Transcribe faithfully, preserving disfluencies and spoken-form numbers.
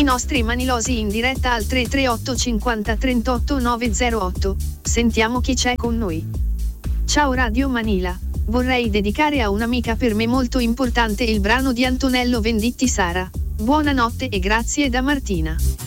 nostri manilosi in diretta al tre tre otto cinquanta trentotto nove zero otto. Sentiamo chi c'è con noi. Ciao Radio Manila, vorrei dedicare a un'amica per me molto importante il brano di Antonello Venditti Sara. Buonanotte e grazie da Martina.